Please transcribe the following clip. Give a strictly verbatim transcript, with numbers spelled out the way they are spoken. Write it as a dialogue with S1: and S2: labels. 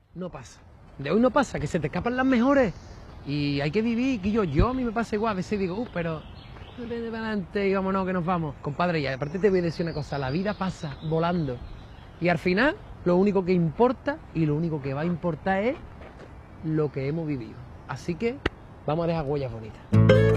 S1: no pasa. De hoy no pasa, que se te escapan las mejores. Y hay que vivir, que yo, yo a mí me pasa igual. A veces digo, uh, pero vete para adelante y vámonos que nos vamos. Compadre, y aparte te voy a decir una cosa, la vida pasa volando. Y al final, lo único que importa y lo único que va a importar es lo que hemos vivido. Así que vamos a dejar huellas bonitas.